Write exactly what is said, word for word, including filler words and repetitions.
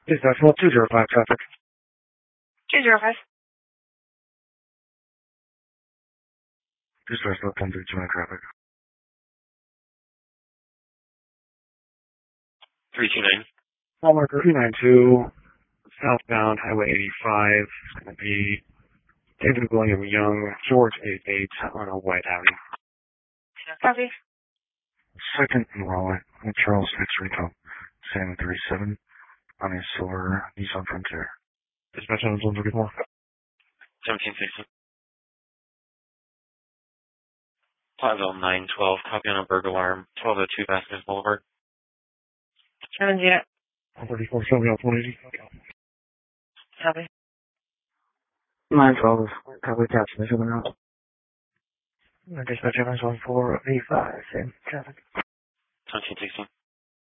Dispatch one two zero five traffic. two zero five. Dispatch one ten thirty-two traffic. three two nine. Mile marker two nine two, southbound Highway eighty-five. It's going to be David William Young, George eight eight on a White Avenue. Copy. Second enrollment, Charles Fitz Rico, Sam thirty-seven, on a silver Nissan Frontier. Dispatch on one thirty-four. seventeen sixty. Platteville nine twelve, copy on a burglar alarm, twelve oh two Vasquez Boulevard. Seven unit. one thirty-four, seven one eighty. Copy. nine twelve, copy taps, mission around. Dispatch one four eight five, same traffic. seventeen sixty.